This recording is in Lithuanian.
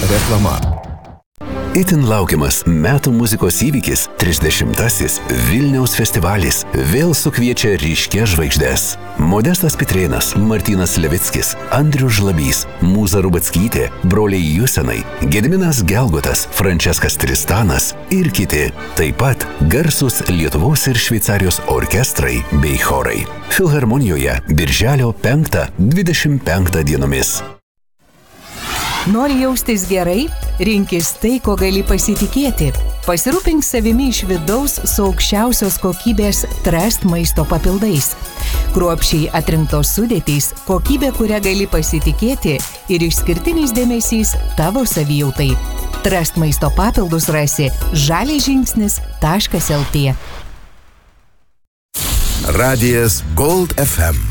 Reklama. Itin laukiamas metų muzikos įvykis 30-asis Vilniaus festivalis vėl sukviečia ryškias žvaigždes. Modestas Pitrėnas, Martynas Levickis, Andrius Žlabys, Mūza Rubackytė, broliai Jusenai, Gediminas Gelgotas, Franceskas Tristanas ir kiti. Taip pat garsus Lietuvos ir Šveicarijos orkestrai bei chorai. Filharmonijoje birželio 5-25 dienomis. Nori jaustis gerai? Rinkis tai, ko gali pasitikėti. Pasirūpink savimi iš vidaus su aukščiausios kokybės Trust maisto papildais. Kruopščiai atrinktos sudėtys, kokybė, kurią gali pasitikėti ir išskirtinis dėmesys tavo savijautai. Trust maisto papildus rasi žaliažingsnis.lt. Radijas Gold FM.